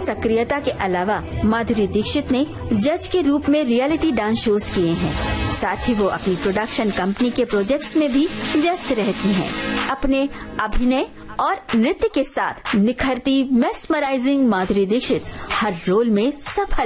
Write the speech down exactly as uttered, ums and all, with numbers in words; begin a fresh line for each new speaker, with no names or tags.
सक्रियता के अलावा माधुरी दीक्षित ने जज के रूप में रियलिटी डांस शोज किए हैं। साथ ही वो अपनी प्रोडक्शन कंपनी के प्रोजेक्ट्स में भी व्यस्त रहती हैं। अपने अभिनय और नृत्य के साथ निखरती मेस्मराइजिंग माधुरी दीक्षित हर रोल में सफल